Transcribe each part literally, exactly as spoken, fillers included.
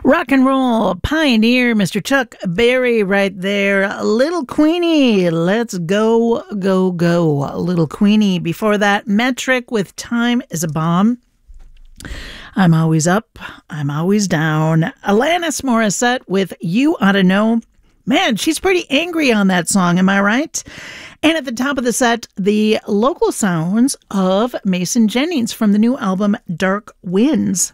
Rock and roll pioneer, Mister Chuck Berry right there. Little Queenie, let's go, go, go. Little Queenie. Before that, Metric with Time is a Bomb. I'm always up, I'm always down. Alanis Morissette with You Oughta Know. Man, she's pretty angry on that song, am I right? And at the top of the set, the local sounds of Mason Jennings from the new album Dark Winds.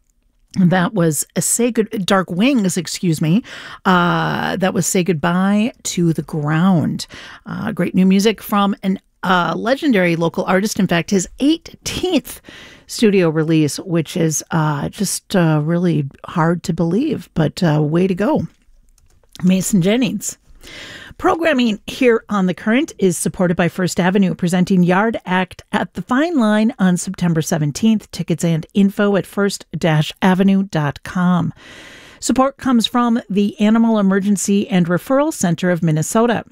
That was a Say Good Dark Wings, excuse me. Uh, that was Say Goodbye to the Ground. Uh, great new music from an uh, legendary local artist. In fact, his eighteenth studio release, which is uh, just uh, really hard to believe, but uh, way to go, Mason Jennings. Programming here on The Current is supported by First Avenue, presenting Yard Act at the Fine Line on September seventeenth. Tickets and info at first avenue dot com. Support comes from the Animal Emergency and Referral Center of Minnesota,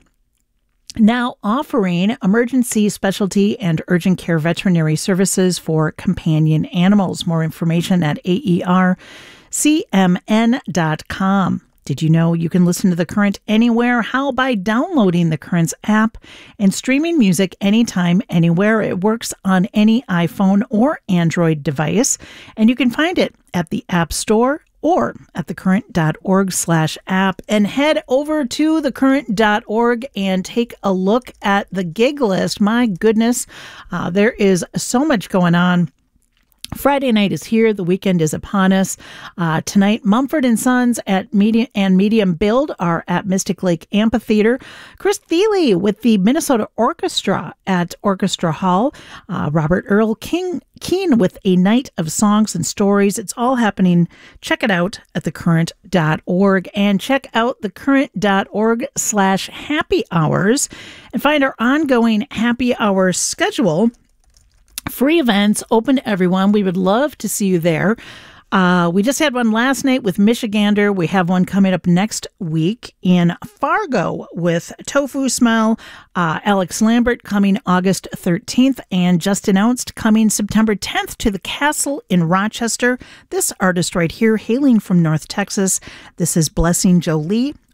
now offering emergency, specialty, and urgent care veterinary services for companion animals. More information at A E R C M N dot com. Did you know you can listen to The Current anywhere? How? By downloading The Current's app and streaming music anytime, anywhere. It works on any iPhone or Android device, and you can find it at the App Store or at thecurrent.org slash app. And head over to thecurrent dot org and take a look at the gig list. My goodness, uh, there is so much going on. Friday night is here. The weekend is upon us. Uh, tonight, Mumford and Sons at Medium and Medium Build are at Mystic Lake Amphitheater. Chris Thile with the Minnesota Orchestra at Orchestra Hall. Uh, Robert Earl King Keene with a night of songs and stories. It's all happening. Check it out at thecurrent dot org and check out thecurrent.org slash happy hours and find our ongoing happy hour schedule. Free events open to everyone. We would love to see you there. Uh, we just had one last night with Michigander. We have one coming up next week in Fargo with Tofu Smell. Uh, Alex Lambert coming August thirteenth, and just announced coming September tenth to the Castle in Rochester. This artist right here, hailing from North Texas. This is Blessing Jolie